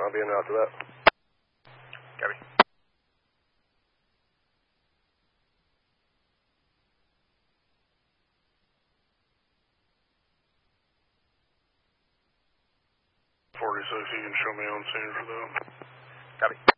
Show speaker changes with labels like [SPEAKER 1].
[SPEAKER 1] I'll be in route to that.
[SPEAKER 2] Copy.
[SPEAKER 1] .46, you can show me on scene for that.
[SPEAKER 2] Copy.